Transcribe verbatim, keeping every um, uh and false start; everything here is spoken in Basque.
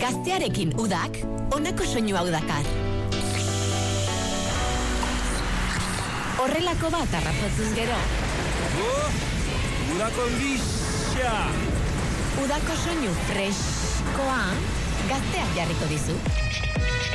Gaztearekin udak, honako soinu hau dakar. Horrelako bat arrazotzuz gero. Oh, udako gisa! Udako soinu freskoa, gazteak jarriko dizu.